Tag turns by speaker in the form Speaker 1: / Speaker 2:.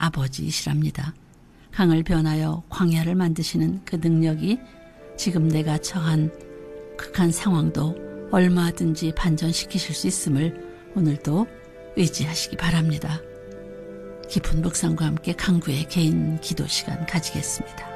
Speaker 1: 아버지이시랍니다. 강을 변하여 광야를 만드시는 그 능력이 지금 내가 처한 극한 상황도 얼마든지 반전시키실 수 있음을 오늘도 의지하시기 바랍니다. 깊은 묵상과 함께 강구의 개인 기도 시간 가지겠습니다.